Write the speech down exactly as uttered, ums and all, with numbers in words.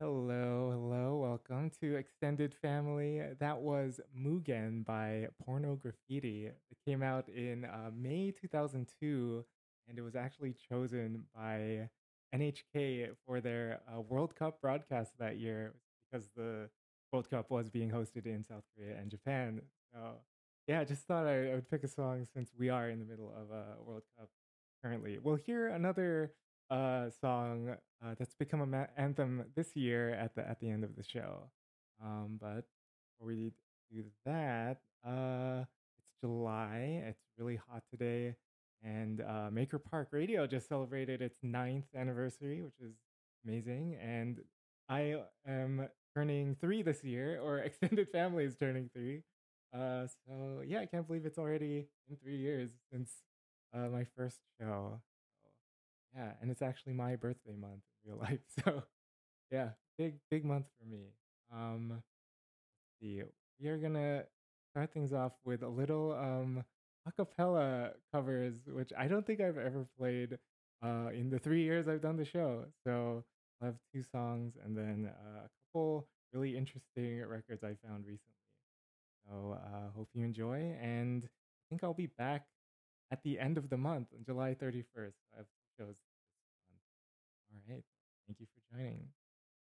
Hello, hello, welcome to Extended Family. That was Mugen by Porno Graffiti. It came out in uh, May two thousand two, and it was actually chosen by N H K for their uh, World Cup broadcast that year because the World Cup was being hosted in South Korea and Japan. So, yeah, I just thought I, I would pick a song since we are in the middle of a World Cup currently. We'll hear another uh, song uh, that's become a ma- anthem this year at the at the end of the show. Um, but before we do that, uh, it's July. It's really hot today, and uh, Maker Park Radio just celebrated its ninth anniversary, which is amazing. And I am turning three this year, or extended family is turning three. Uh, so yeah, I can't believe it's already been three years since uh, my first show. So, yeah, and it's actually my birthday month in real life. So yeah, big big month for me. Um, let's see, we are gonna start things off with a little um acapella covers, which I don't think I've ever played uh in the three years I've done the show. So I have two songs and then uh, a couple really interesting records I found recently. So uh, hope you enjoy, and I think I'll be back at the end of the month on July thirty-first. I have shows this month. All right. Thank you for joining.